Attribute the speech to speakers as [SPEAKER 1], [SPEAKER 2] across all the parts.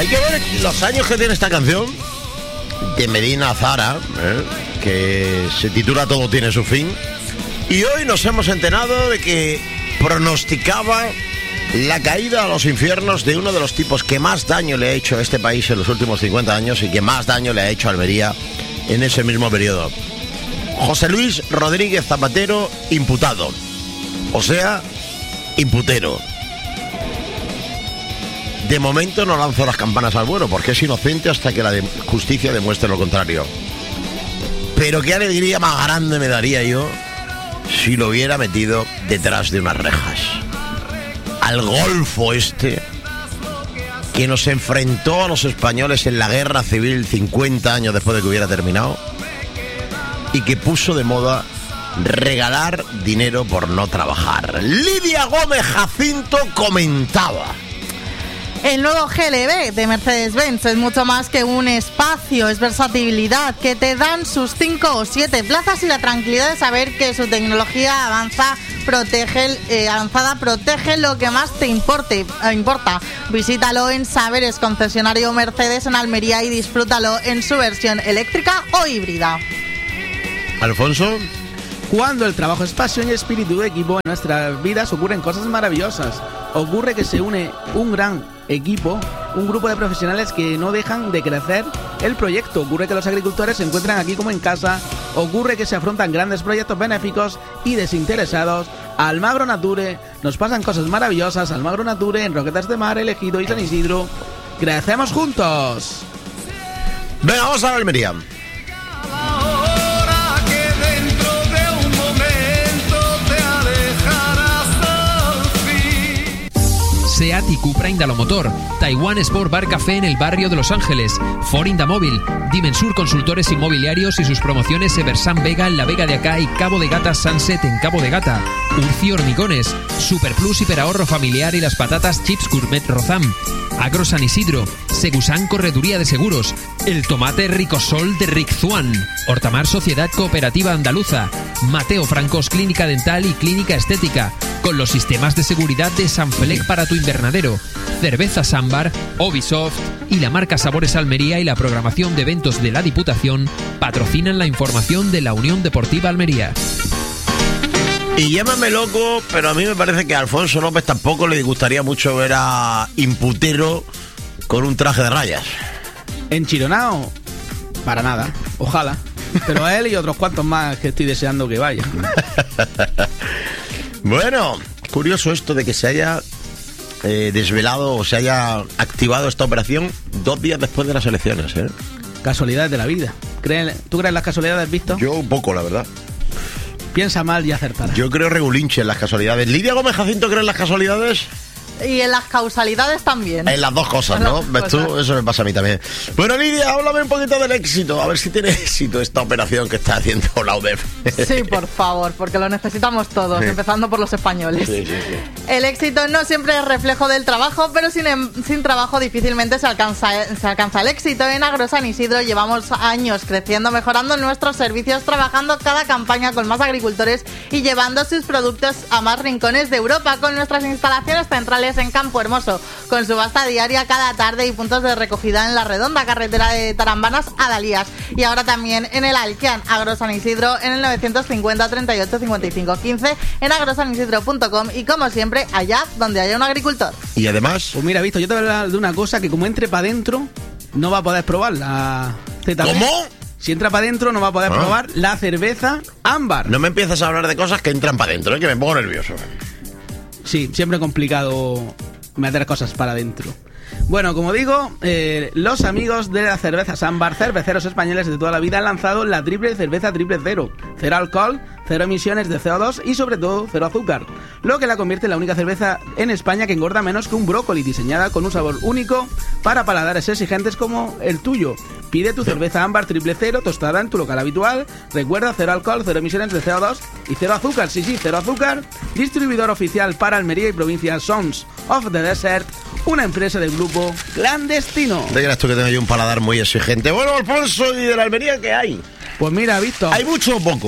[SPEAKER 1] Hay que ver los años que tiene esta canción de Medina Zara, que se titula Todo tiene su fin. Y hoy nos hemos enterado de que pronosticaba la caída a los infiernos de uno de los tipos que más daño le ha hecho a este país en los últimos 50 años y que más daño le ha hecho a Almería en ese mismo periodo. José Luis Rodríguez Zapatero, imputado. O sea, imputero. De momento no lanzo las campanas al vuelo porque es inocente hasta que la justicia demuestre lo contrario. Pero qué alegría más grande me daría yo si lo hubiera metido detrás de unas rejas. Al golfo este que nos enfrentó a los españoles en la guerra civil 50 años después de que hubiera terminado y que puso de moda regalar dinero por no trabajar. Lidia Gómez Jacinto comentaba:
[SPEAKER 2] el nuevo GLB de Mercedes-Benz es mucho más que un espacio, es versatilidad, que te dan sus 5 o 7 plazas y la tranquilidad de saber que su tecnología avanzada protege lo que más te importa. Visítalo en Saberes, concesionario Mercedes en Almería, y disfrútalo en su versión eléctrica o híbrida.
[SPEAKER 1] Alfonso.
[SPEAKER 3] Cuando el trabajo es pasión y espíritu de equipo, en nuestras vidas ocurren cosas maravillosas. Ocurre que se une un gran equipo, un grupo de profesionales que no dejan de crecer el proyecto. Ocurre que los agricultores se encuentran aquí como en casa. Ocurre que se afrontan grandes proyectos benéficos y desinteresados. Almagro Nature, nos pasan cosas maravillosas. Almagro Nature, en Roquetas de Mar, El Ejido y San Isidro. ¡Crecemos juntos!
[SPEAKER 1] Venga, vamos a Almería.
[SPEAKER 4] SEAT y Cupra Indalomotor, Taiwan Sport Bar Café en el barrio de Los Ángeles, Ford Indamóvil, Dimensur Consultores Inmobiliarios y sus promociones Eversan Vega en la Vega de Acá y Cabo de Gata Sunset en Cabo de Gata, Urci Hormigones, Superplus Hiperahorro Familiar y las patatas Chips Gourmet Rozam, Agro San Isidro, Segusan Correduría de Seguros, el tomate Ricosol de Riczuan, Hortamar Sociedad Cooperativa Andaluza, Mateo Francos Clínica Dental y Clínica Estética, con los sistemas de seguridad de Sanfelec para tu invernadero, Cerveza Sambar, Ubisoft y la marca Sabores Almería y la programación de eventos de la Diputación patrocinan la información de la Unión Deportiva Almería.
[SPEAKER 1] Y llámame loco, pero a mí me parece que a Alfonso López tampoco le gustaría mucho ver a imputero con un traje de rayas.
[SPEAKER 3] ¿Enchironado? Para nada, ojalá. Pero a él y otros cuantos más que estoy deseando que vayan.
[SPEAKER 1] Bueno, curioso esto de que se haya desvelado o se haya activado esta operación 2 días después de las elecciones, ¿eh?
[SPEAKER 3] Casualidades de la vida. ¿Tú crees en las casualidades, Víctor?
[SPEAKER 1] Yo un poco, la verdad.
[SPEAKER 3] Piensa mal y acertarás.
[SPEAKER 1] Yo creo regulinche en las casualidades. ¿Lidia Gómez Jacinto cree en las casualidades?
[SPEAKER 2] Y en las causalidades también.
[SPEAKER 1] En las dos cosas, ¿no? ¿Ves tú? Eso me pasa a mí también. Bueno, Lidia, háblame un poquito del éxito. A ver si tiene éxito esta operación que está haciendo la UDEF.
[SPEAKER 2] Sí, por favor, porque lo necesitamos todos, empezando por los españoles.
[SPEAKER 1] Sí.
[SPEAKER 2] El éxito no siempre es reflejo del trabajo, pero sin trabajo difícilmente se alcanza el éxito. En Agro San Isidro llevamos años creciendo, mejorando nuestros servicios, trabajando cada campaña con más agricultores y llevando sus productos a más rincones de Europa, con nuestras instalaciones centrales en Campo Hermoso, con subasta diaria cada tarde y puntos de recogida en La Redonda, carretera de Tarambanas a Dalías, y ahora también en el Alquian, Agro San Isidro, en el 950 38 55 15, en agrosanisidro.com, y como siempre, allá donde haya un agricultor.
[SPEAKER 1] Y además,
[SPEAKER 3] pues mira, Víctor, yo te voy a hablar de una cosa que como entre para adentro no va a poder probar la ZB.
[SPEAKER 1] ¿Cómo?
[SPEAKER 3] Si entra para adentro no va a poder probar la cerveza ámbar.
[SPEAKER 1] No me empiezas a hablar de cosas que entran para adentro, que me pongo nervioso.
[SPEAKER 3] Sí, siempre es complicado meter cosas para adentro. Bueno, como digo, los amigos de las cervezas ámbar, cerveceros españoles de toda la vida, han lanzado la triple cerveza triple cero. Cero alcohol, cero emisiones de CO2 y sobre todo cero azúcar, lo que la convierte en la única cerveza en España que engorda menos que un brócoli, diseñada con un sabor único para paladares exigentes como el tuyo. Pide tu cerveza ámbar triple cero tostada en tu local habitual. Recuerda, cero alcohol, cero emisiones de CO2 y cero azúcar. Sí, cero azúcar. Distribuidor oficial para Almería y provincia Sons of the Desert, una empresa del grupo Clandestino.
[SPEAKER 1] ¿De crees tú que tengo yo un paladar muy exigente? Bueno, Alfonso, ¿y de la Almería qué hay?
[SPEAKER 3] Pues mira, Víctor,
[SPEAKER 1] ¿hay mucho o poco?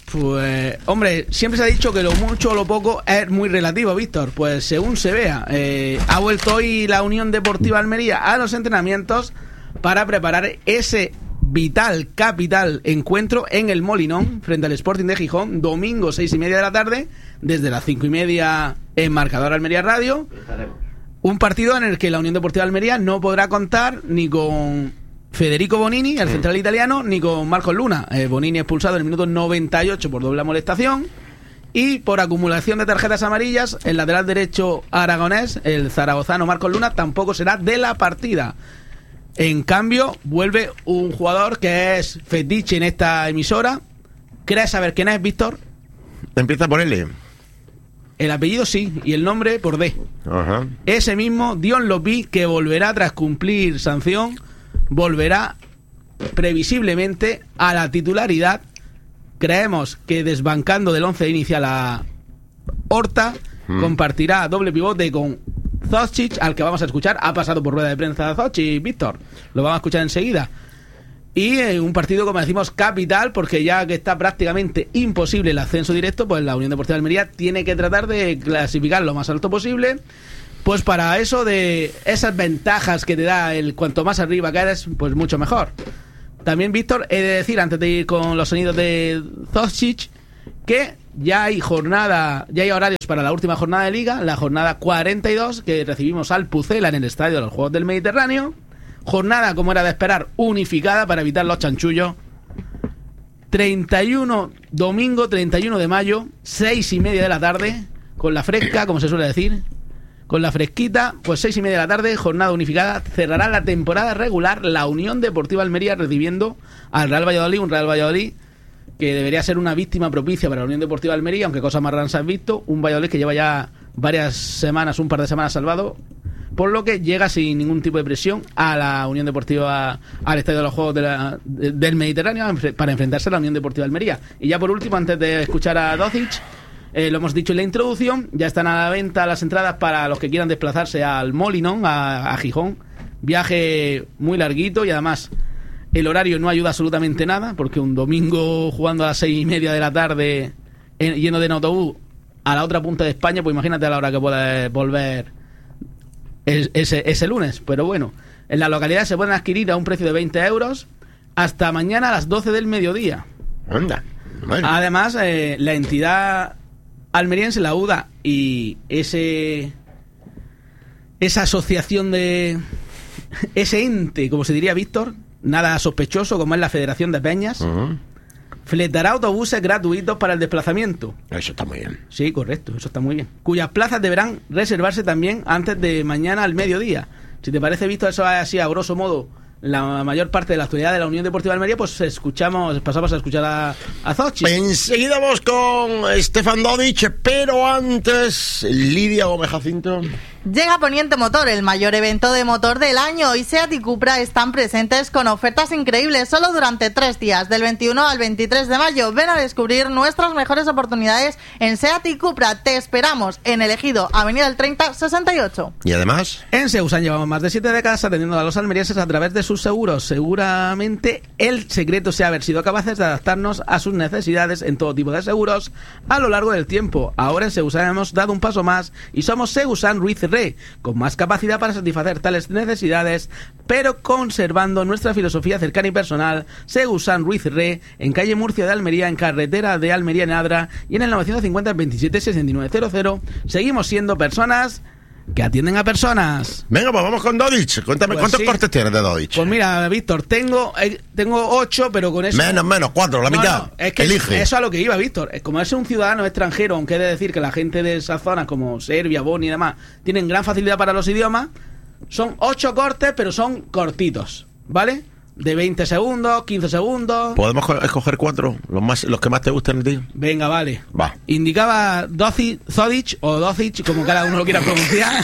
[SPEAKER 3] Pues, hombre, siempre se ha dicho que lo mucho o lo poco es muy relativo, Víctor. Pues según se vea, ha vuelto hoy la Unión Deportiva Almería a los entrenamientos para preparar ese vital, capital encuentro en el Molinón frente al Sporting de Gijón, domingo 6:30 de la tarde, desde las 5:30 en Marcador Almería Radio. Un partido en el que la Unión Deportiva Almería no podrá contar ni con Federico Bonini, el central italiano, ni con Marcos Luna. Bonini expulsado en el minuto 98 por doble amonestación y por acumulación de tarjetas amarillas. El lateral derecho aragonés, el zaragozano Marcos Luna, tampoco será de la partida. En cambio, vuelve un jugador que es fetiche en esta emisora. ¿Crees saber quién es, Víctor?
[SPEAKER 1] Empieza a ponerle.
[SPEAKER 3] El apellido sí, y el nombre por D.
[SPEAKER 1] Ajá.
[SPEAKER 3] Ese mismo Dion Lopí, que volverá tras cumplir sanción, volverá previsiblemente a la titularidad. Creemos que desbancando del 11 inicial a Horta, compartirá doble pivote con Zocic, al que vamos a escuchar. Ha pasado por rueda de prensa Zocic, Víctor. Lo vamos a escuchar enseguida. Y un partido, como decimos, capital, porque ya que está prácticamente imposible el ascenso directo, pues la Unión Deportiva de Almería tiene que tratar de clasificar lo más alto posible. Pues para eso, de esas ventajas que te da el cuanto más arriba caes, pues mucho mejor. También, Víctor, he de decir, antes de ir con los sonidos de Zocic, que ya hay horarios para la última jornada de Liga, la jornada 42, que recibimos al Pucela en el Estadio de los Juegos del Mediterráneo. Jornada, como era de esperar, unificada para evitar los chanchullos. Domingo 31 de mayo, 6:30 de la tarde, con la fresca, como se suele decir, con la fresquita, pues 6:30 de la tarde, jornada unificada. Cerrará la temporada regular la Unión Deportiva Almería recibiendo al Real Valladolid, un Real Valladolid que debería ser una víctima propicia para la Unión Deportiva Almería, aunque cosas más raras han visto. Un Valladolid que lleva ya varias semanas, un par de semanas salvado, por lo que llega sin ningún tipo de presión a la Unión Deportiva, al Estadio de los Juegos del Mediterráneo, para enfrentarse a la Unión Deportiva Almería. Y ya por último, antes de escuchar a Zocic, lo hemos dicho en la introducción, ya están a la venta las entradas para los que quieran desplazarse al Molinón, a Gijón. Viaje muy larguito y además el horario no ayuda absolutamente nada, porque un domingo jugando a las 6:30 de la tarde, yendo de autobús a la otra punta de España, pues imagínate a la hora que puedes volver ese lunes. Pero bueno, en la localidad se pueden adquirir a un precio de 20 euros hasta mañana a las 12 del mediodía.
[SPEAKER 1] Anda. Bueno.
[SPEAKER 3] Además, la entidad almeriense, la UDA, y esa asociación de ese ente, como se diría, Víctor, nada sospechoso, como es la Federación de Peñas, fletará autobuses gratuitos para el desplazamiento.
[SPEAKER 1] Eso está muy bien.
[SPEAKER 3] Sí, correcto, eso está muy bien. Cuyas plazas deberán reservarse también antes de mañana al mediodía. Si te parece, Víctor, eso es así a grosso modo la mayor parte de la actualidad de la Unión Deportiva de Almería, pues pasamos a escuchar a Zocic.
[SPEAKER 1] Enseguida vamos con Stefan Dodic, pero antes, Lidia Gómez Jacinto.
[SPEAKER 2] Llega Poniente Motor, el mayor evento de motor del año, y SEAT y Cupra están presentes con ofertas increíbles solo durante 3 días, del 21 al 23 de mayo. Ven a descubrir nuestras mejores oportunidades en SEAT y Cupra. Te esperamos en el Ejido, Avenida del 30, 68.
[SPEAKER 1] Y además,
[SPEAKER 3] en Seusan llevamos más de 7 décadas atendiendo a los almerienses a través de sus seguros. Seguramente el secreto sea haber sido capaces de adaptarnos a sus necesidades en todo tipo de seguros a lo largo del tiempo. Ahora en Seusan hemos dado un paso más y somos Seusan Ruiz Re, con más capacidad para satisfacer tales necesidades, pero conservando nuestra filosofía cercana y personal. Seusan Ruiz Re, en calle Murcia de Almería, en carretera de Almería en Adra, y en el 950 27 6900. Seguimos siendo personas que atienden a personas.
[SPEAKER 1] Venga, pues vamos con Dodic. Cuéntame,
[SPEAKER 3] pues
[SPEAKER 1] ¿cuántos
[SPEAKER 3] sí.
[SPEAKER 1] cortes tienes de Dodic?
[SPEAKER 3] Pues mira, Víctor, tengo 8, pero con eso...
[SPEAKER 1] Menos, 4, la mitad.
[SPEAKER 3] No, es que
[SPEAKER 1] elige.
[SPEAKER 3] eso a lo que iba, Víctor. Como es un ciudadano extranjero, aunque he de decir que la gente de esas zonas como Serbia, Bosnia y demás tienen gran facilidad para los idiomas, son 8 cortes, pero son cortitos, ¿vale? De 20 segundos, 15 segundos.
[SPEAKER 1] ¿Podemos escoger 4? Los que más te gusten, tío.
[SPEAKER 3] Venga, vale.
[SPEAKER 1] Va.
[SPEAKER 3] Indicaba Zodic, o Docic, como cada uno lo quiera pronunciar,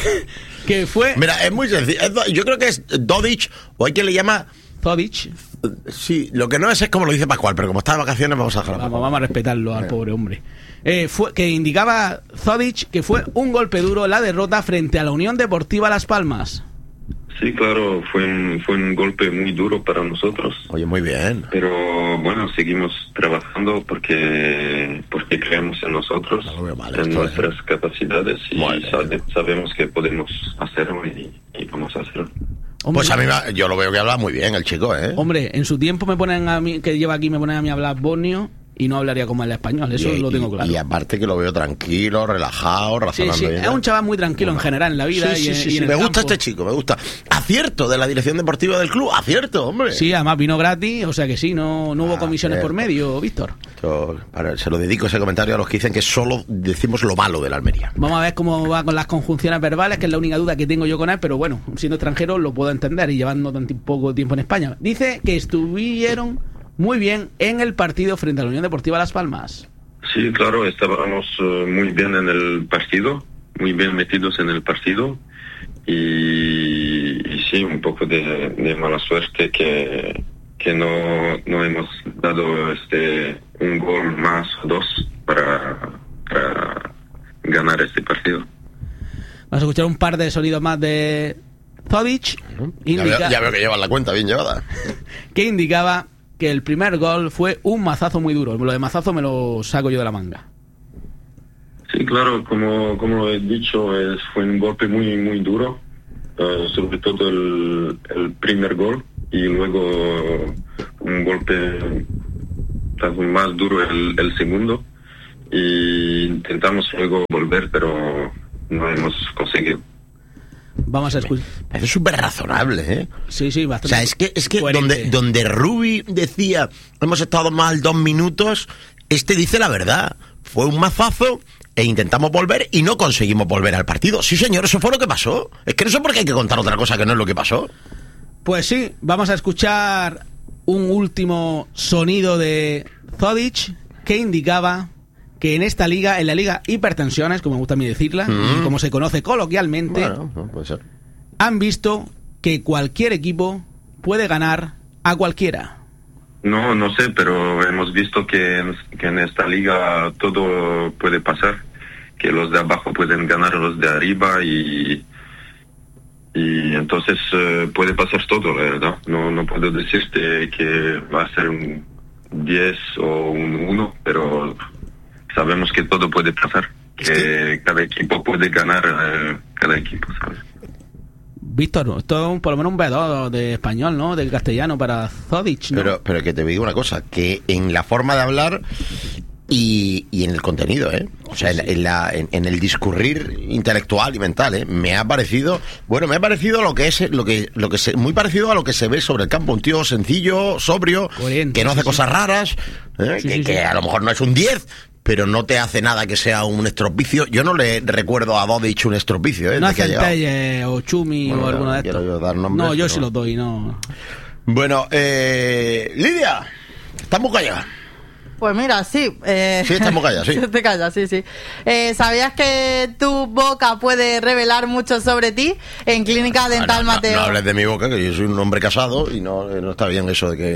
[SPEAKER 3] que fue...
[SPEAKER 1] Mira, es muy sencillo. Yo creo que es Dodic, o hay quien le llama...
[SPEAKER 3] Zodic.
[SPEAKER 1] Sí, lo que no es como lo dice Pascual, pero como está de vacaciones vamos a dejarlo.
[SPEAKER 3] Vamos a respetarlo al pobre hombre. Que indicaba Zodic que fue un golpe duro la derrota frente a la Unión Deportiva Las Palmas.
[SPEAKER 5] Sí, claro, fue un golpe muy duro para nosotros.
[SPEAKER 1] Oye, muy bien.
[SPEAKER 5] Pero bueno, seguimos trabajando porque creemos en nosotros,
[SPEAKER 1] No lo veo mal,
[SPEAKER 5] en
[SPEAKER 1] esto,
[SPEAKER 5] nuestras capacidades y
[SPEAKER 1] Bueno.
[SPEAKER 5] sabemos que podemos hacerlo y vamos a hacerlo.
[SPEAKER 3] Hombre,
[SPEAKER 1] Pues a mí yo lo veo que habla muy bien el chico, ¿eh?
[SPEAKER 3] hombre, en su tiempo me ponen a mí, que lleva aquí, me ponen a mí a hablar bosnio y no hablaría como el español, eso lo tengo claro.
[SPEAKER 1] Y aparte que lo veo tranquilo, relajado,
[SPEAKER 3] Sí,
[SPEAKER 1] razonando
[SPEAKER 3] sí,
[SPEAKER 1] bien.
[SPEAKER 3] es un chaval muy tranquilo en general en la vida.
[SPEAKER 1] Sí,
[SPEAKER 3] y
[SPEAKER 1] sí,
[SPEAKER 3] en-
[SPEAKER 1] sí,
[SPEAKER 3] y en el
[SPEAKER 1] me gusta
[SPEAKER 3] campo.
[SPEAKER 1] este chico, me gusta. Acierto de la dirección deportiva del club, acierto, hombre.
[SPEAKER 3] Sí, además vino gratis, o sea que sí, no hubo comisiones por medio, Víctor.
[SPEAKER 1] Se lo dedico ese comentario a los que dicen que solo decimos lo malo de la Almería.
[SPEAKER 3] Vamos a ver cómo va con las conjunciones verbales, que es la única duda que tengo yo con él, pero bueno, siendo extranjero lo puedo entender y llevando tan poco tiempo en España. Dice que estuvieron muy bien en el partido frente a la Unión Deportiva Las Palmas.
[SPEAKER 5] Sí, claro, estábamos muy bien en el partido, muy bien metidos en el partido y sí, un poco de mala suerte que no hemos dado un gol más o dos para ganar este partido.
[SPEAKER 3] Vamos a escuchar un par de sonidos más de Zodic,
[SPEAKER 1] Ya veo que llevan la cuenta bien llevada.
[SPEAKER 3] que indicaba que el primer gol fue un mazazo muy duro. Lo de mazazo me lo saco yo de la manga.
[SPEAKER 5] Sí, claro, como he dicho, fue un golpe muy muy duro, sobre todo el primer gol y luego un golpe más duro el segundo y intentamos luego volver, pero no hemos conseguido.
[SPEAKER 3] Vamos a escuchar.
[SPEAKER 1] Es súper razonable, ¿eh?
[SPEAKER 3] Sí, sí,
[SPEAKER 1] O
[SPEAKER 3] bastante.
[SPEAKER 1] sea, es que
[SPEAKER 3] coherente.
[SPEAKER 1] donde Rubi decía, hemos estado mal 2 minutos, este dice la verdad. Fue un mazazo e intentamos volver y no conseguimos volver al partido. Sí, señor, eso fue lo que pasó. Es que no sé por qué hay que contar otra cosa que no es lo que pasó.
[SPEAKER 3] Pues sí, vamos a escuchar un último sonido de Zodic que indicaba que en esta liga, en la liga hipertensiones, como me gusta a mí decirla, y como se conoce coloquialmente,
[SPEAKER 1] Bueno, no puede ser.
[SPEAKER 3] han visto que cualquier equipo puede ganar a cualquiera.
[SPEAKER 5] No sé, pero hemos visto que en esta liga todo puede pasar, que los de abajo pueden ganar a los de arriba y entonces puede pasar todo, la verdad. No puedo decirte que va a ser un 10 o un 1, pero sabemos que todo puede pasar, que cada equipo puede ganar cada equipo, ¿sabes?
[SPEAKER 3] Víctor, esto es por lo menos un B2 de español, ¿no? Del castellano para Zodic, ¿no?
[SPEAKER 1] Pero que te digo una cosa, que en la forma de hablar y en el contenido, ¿eh? O sea, en el discurrir intelectual y mental, ¿eh? Me ha parecido lo que es muy parecido a lo que se ve sobre el campo, un tío sencillo, sobrio,
[SPEAKER 3] Coherente,
[SPEAKER 1] que no hace
[SPEAKER 3] sí,
[SPEAKER 1] cosas raras, ¿eh?
[SPEAKER 3] Sí, sí,
[SPEAKER 1] que
[SPEAKER 3] sí.
[SPEAKER 1] a lo mejor no es un 10, pero no te hace nada que sea un estropicio. Yo no le recuerdo a Dodic un estropicio, ¿eh?
[SPEAKER 3] No
[SPEAKER 1] desde que ha
[SPEAKER 3] hace
[SPEAKER 1] llegado.
[SPEAKER 3] Telle o Chumi
[SPEAKER 1] Bueno,
[SPEAKER 3] o alguno de
[SPEAKER 1] quiero
[SPEAKER 3] estos.
[SPEAKER 1] yo dar nombres,
[SPEAKER 3] No, yo
[SPEAKER 1] pero-
[SPEAKER 3] sí los doy, no.
[SPEAKER 1] Bueno, Lidia, estamos callados.
[SPEAKER 2] Pues mira, sí.
[SPEAKER 1] Sí, estamos callados, sí.
[SPEAKER 2] Te callas, sí, sí. ¿Sabías que tu boca puede revelar mucho sobre ti? En Clínica Dental
[SPEAKER 1] No
[SPEAKER 2] Mateo.
[SPEAKER 1] hables de mi boca, que yo soy un hombre casado y no está bien eso de que...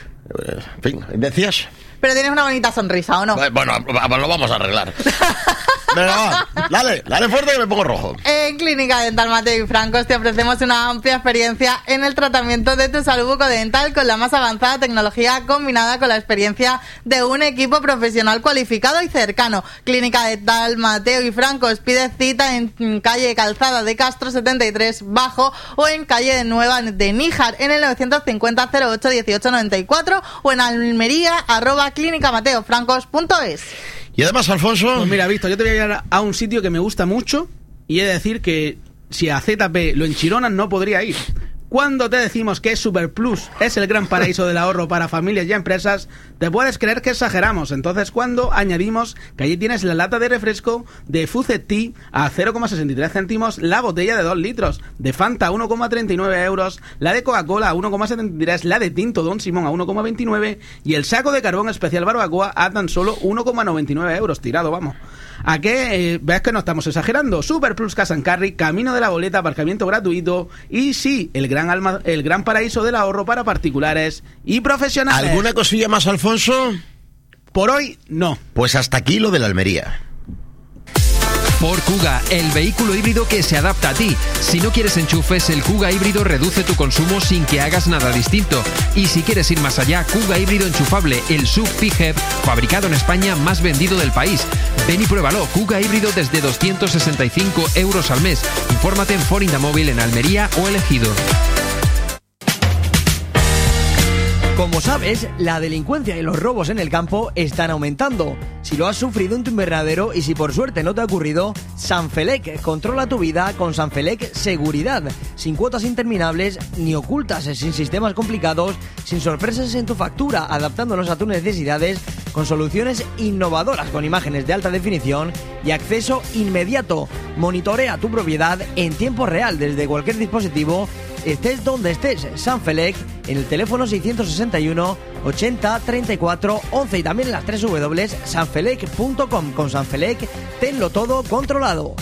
[SPEAKER 1] En fin, ¿decías?
[SPEAKER 2] Pero tienes una bonita sonrisa, ¿o no?
[SPEAKER 1] Bueno, lo vamos a arreglar. Venga, va, dale fuerte que me pongo rojo.
[SPEAKER 2] En Clínica Dental Mateo y Francos te ofrecemos una amplia experiencia en el tratamiento de tu salud bucodental con la más avanzada tecnología combinada con la experiencia de un equipo profesional cualificado y cercano. Clínica Dental Mateo y Francos, pide cita en calle Calzada de Castro 73 Bajo o en calle Nueva de Níjar en el 950 08 18 94 o en Almería @clinicamateofrancos.es.
[SPEAKER 1] Y además, Alfonso...
[SPEAKER 3] Pues mira, Víctor, yo te voy a llevar a un sitio que me gusta mucho y he de decir que si a ZP lo enchironan no podría ir. Cuando te decimos que Super Plus es el gran paraíso del ahorro para familias y empresas, te puedes creer que exageramos. Entonces, cuando añadimos que allí tienes la lata de refresco de Fuset Tea a 0,63 céntimos, la botella de 2 litros, de Fanta a 1,39 euros, la de Coca-Cola a 1,73, la de Tinto Don Simón a 1,29 y el saco de carbón especial barbacoa a tan solo 1,99 euros. Tirado, vamos. ¿A qué? ¿Ves que no estamos exagerando? Super Plus Cash and Carry, camino de la boleta, aparcamiento gratuito y sí, el gran paraíso del ahorro para particulares y profesionales.
[SPEAKER 1] ¿Alguna cosilla más, Alfonso?
[SPEAKER 3] Por hoy, no.
[SPEAKER 1] Pues hasta aquí lo de la Almería.
[SPEAKER 4] Ford Kuga, el vehículo híbrido que se adapta a ti. Si no quieres enchufes, el Kuga híbrido reduce tu consumo sin que hagas nada distinto. Y si quieres ir más allá, Kuga híbrido enchufable, el SUV PHEV, fabricado en España, más vendido del país. Ven y pruébalo, Kuga híbrido desde 265 € al mes. Infórmate en Ford Indamóvil en Almería o El Ejido.
[SPEAKER 6] Como sabes, la delincuencia y los robos en el campo están aumentando. Si lo has sufrido en tu invernadero y si por suerte no te ha ocurrido, Sanfelec controla tu vida con Sanfelec Seguridad. Sin cuotas interminables ni ocultas, sin sistemas complicados, sin sorpresas en tu factura, adaptándonos a tus necesidades con soluciones innovadoras con imágenes de alta definición y acceso inmediato. Monitorea tu propiedad en tiempo real desde cualquier dispositivo, estés donde estés. Sanfelec en el teléfono 661 80 34 11 y también en las 3 www.sanfelec.com. Con Sanfelec, tenlo todo controlado.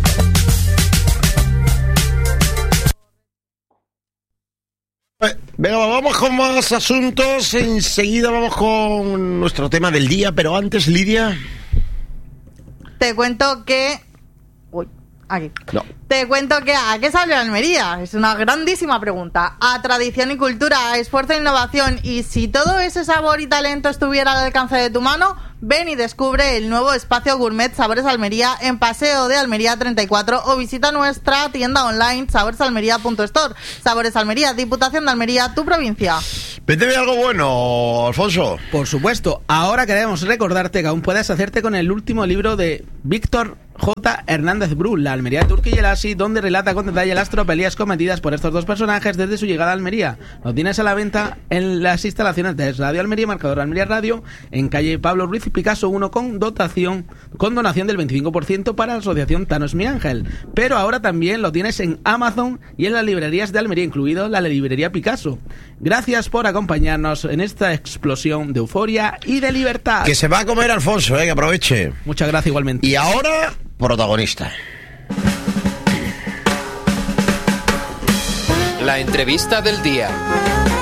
[SPEAKER 1] Venga, vamos con más asuntos. Enseguida vamos con nuestro tema del día, pero antes, Lidia.
[SPEAKER 2] Te cuento que... Uy, aquí.
[SPEAKER 1] No.
[SPEAKER 2] Te cuento que ¿a qué salió Almería? Es una grandísima pregunta. A tradición y cultura, a esfuerzo e innovación. Y si todo ese sabor y talento estuviera al alcance de tu mano, ven y descubre el nuevo espacio Gourmet Sabores Almería en Paseo de Almería 34 o visita nuestra tienda online saboresalmería.store. Sabores Almería, Diputación de Almería, tu provincia.
[SPEAKER 1] Vete de algo bueno, Alfonso.
[SPEAKER 3] Por supuesto, ahora queremos recordarte que aún puedes hacerte con el último libro de Víctor J. Hernández Bru, La Almería de Turquía y el Asi, donde relata con detalle las tropelías cometidas por estos dos personajes desde su llegada a Almería. Lo tienes a la venta en las instalaciones de Radio Almería, Marcador Almería Radio, en calle Pablo Ruiz y Picasso 1, con donación del 25% para la asociación Thanos Mi Ángel. Pero ahora también lo tienes en Amazon y en las librerías de Almería, incluido la librería Picasso. Gracias por acompañarnos en esta explosión de euforia y de libertad.
[SPEAKER 1] Que se va a comer Alfonso, que aproveche.
[SPEAKER 3] Muchas gracias igualmente.
[SPEAKER 1] Y ahora, protagonista.
[SPEAKER 4] La entrevista del día.